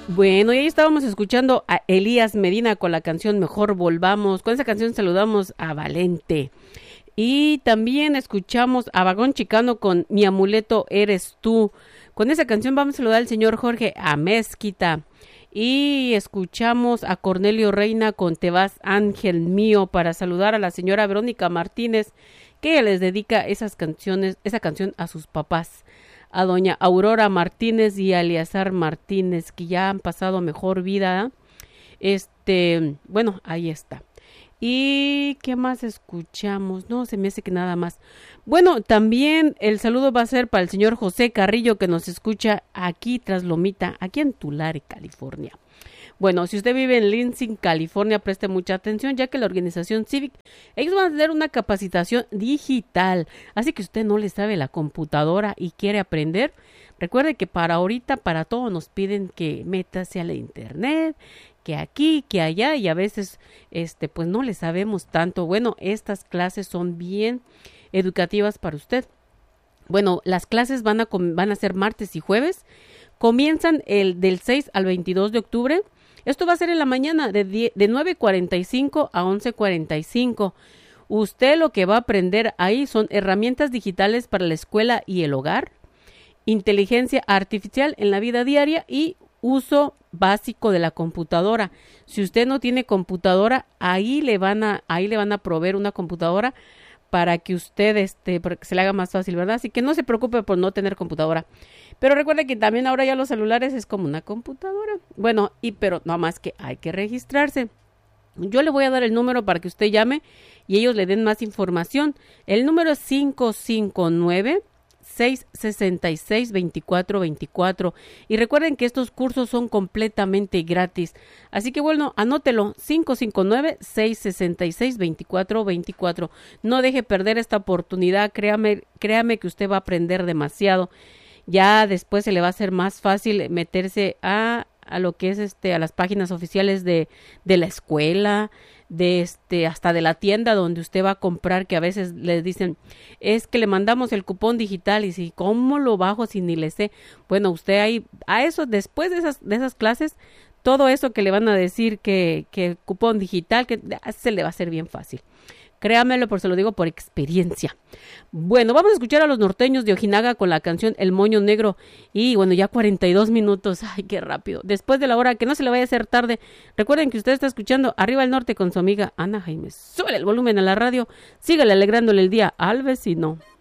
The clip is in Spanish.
Bueno, y ahí estábamos escuchando a Elías Medina con la canción Mejor Volvamos. Con esa canción saludamos a Valente. Y también escuchamos a Vagón Chicano con Mi amuleto eres tú. Con esa canción vamos a saludar al señor Jorge Amezquita. Y escuchamos a Cornelio Reina con Te vas ángel mío para saludar a la señora Verónica Martínez, que ella les dedica esa canción a sus papás, a doña Aurora Martínez y a Eleazar Martínez, que ya han pasado mejor vida. Bueno, ahí está. ¿Y qué más escuchamos? No, se me hace que nada más. Bueno, también el saludo va a ser para el señor José Carrillo, que nos escucha aquí tras Lomita, aquí en Tulare, California. Bueno, si usted vive en Lansing, California, preste mucha atención, ya que la organización Civic, ellos van a tener una capacitación digital. Así que usted no le sabe la computadora y quiere aprender, recuerde que para ahorita, para todo nos piden que métase a la internet, que aquí, que allá, y a veces, pues no le sabemos tanto. Bueno, estas clases son bien educativas para usted. Bueno, las clases van a ser martes y jueves. Comienzan del 6 al 22 de octubre. Esto va a ser en la mañana de 9:45 a 11:45. Usted lo que va a aprender ahí son herramientas digitales para la escuela y el hogar, inteligencia artificial en la vida diaria y uso básico de la computadora. Si usted no tiene computadora, ahí le van a proveer una computadora para que usted para que se le haga más fácil, ¿verdad? Así que no se preocupe por no tener computadora. Pero recuerde que también ahora ya los celulares es como una computadora. Bueno, pero no más que hay que registrarse. Yo le voy a dar el número para que usted llame y ellos le den más información. El número es 559-666-2424. Y recuerden que estos cursos son completamente gratis. Así que bueno, anótelo, 559-666-2424. No deje perder esta oportunidad, créame que usted va a aprender demasiado. Ya después se le va a hacer más fácil meterse a lo que es a las páginas oficiales de la escuela, hasta de la tienda donde usted va a comprar, que a veces le dicen, es que le mandamos el cupón digital, y si, ¿cómo lo bajo si ni le sé? Bueno, usted ahí, a eso, después de esas clases, todo eso que le van a decir que cupón digital, que se le va a hacer bien fácil. Créamelo, por se lo digo por experiencia. Bueno, vamos a escuchar a los norteños de Ojinaga con la canción El Moño Negro. Y bueno, ya 42 minutos. Ay, qué rápido. Después de la hora, que no se le vaya a hacer tarde. Recuerden que usted está escuchando Arriba el Norte con su amiga Ana Jaime. Súbele el volumen a la radio. Sígale alegrándole el día al vecino.